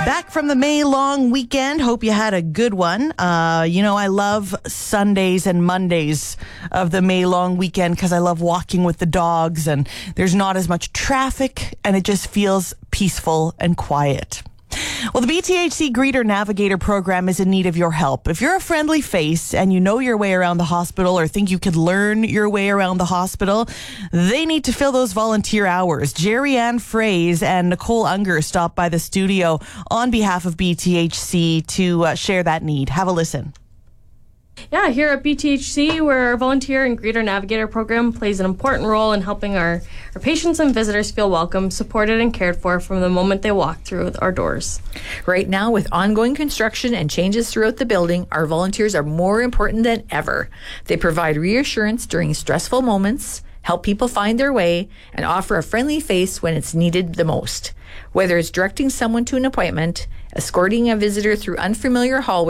Back from the May long weekend. Hope you had a good one. I love Sundays and Mondays of the May long weekend because I love walking with the dogs and there's not as much traffic and it just feels peaceful and quiet. Well, the BTHC Greeter Navigator program is in need of your help. If you're a friendly face and you know your way around the hospital or think you could learn your way around the hospital, they need to fill those volunteer hours. Jerry Ann Fraze and Nicole Unger stopped by the studio on behalf of BTHC to share that need. Have a listen. Yeah, here at BTHC, where our Volunteer and Greeter Navigator program plays an important role in helping our patients and visitors feel welcome, supported, and cared for from the moment they walk through our doors. Right now, with ongoing construction and changes throughout the building, our volunteers are more important than ever. They provide reassurance during stressful moments, help people find their way, and offer a friendly face when it's needed the most. Whether it's directing someone to an appointment, escorting a visitor through unfamiliar hallways,